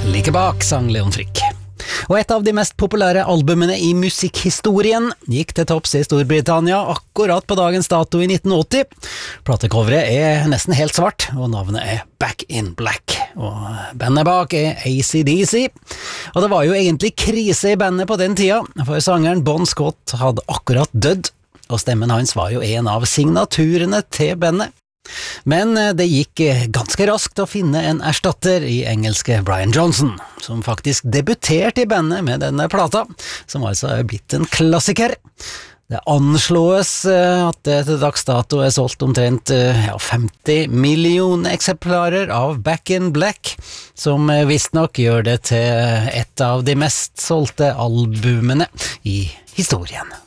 Like bak, sang Leon Frick. Og et av de mest populære albumene i musikkhistorien gikk til topps i Storbritannia akkurat på dagens dato i 1980. Platecoveret er nesten helt svart, og navnet er Back in Black. Og bandet bak er AC/DC. Og det var jo egentlig krise i bandet på den tida, for sangeren Bon Scott hadde akkurat dødd, og stemmen hans var jo en av signaturene til bandet. Men det gikk ganske raskt å finne en erstatter i engelske Brian Johnson, som faktisk debuterte i bandet med denne plata, som altså er blitt en klassiker. Det anslås at det til dags dato er solgt omtrent 50 millioner eksemplarer av Back in Black, som visstnok gjør det til et av de mest solgte albumene i historien.